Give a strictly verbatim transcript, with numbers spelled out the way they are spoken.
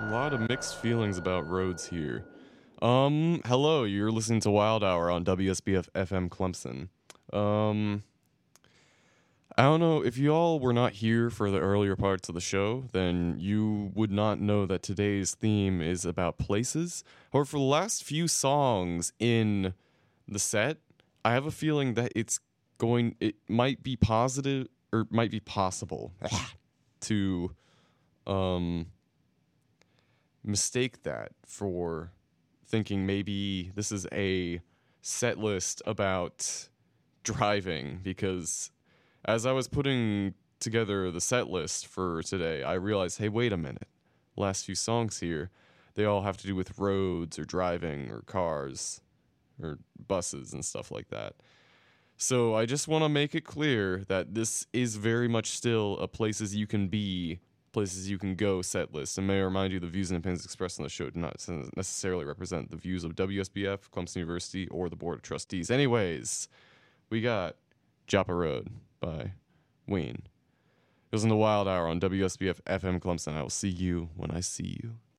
lot of mixed feelings about roads here. Um, hello, you're listening to Wild Hour on W S B F F M Clemson. Um, I don't know, if you all were not here for the earlier parts of the show, then you would not know that today's theme is about places. However, for the last few songs in the set, I have a feeling that it's going, it might be positive, or might be possible to, um, mistake that for thinking maybe this is a set list about driving, because as I was putting together the set list for today, I realized, hey, wait a minute. Last few songs here, they all have to do with roads or driving or cars or buses and stuff like that. So I just want to make it clear that this is very much still a places you can be, places you can go set list. And may I remind you, the views and opinions expressed on the show do not necessarily represent the views of W S B F, Clemson University, or the Board of Trustees. Anyways, we got Joppa Road by Ween. It was in the Wild Hour on W S B F F M Clemson. I will see you when I see you.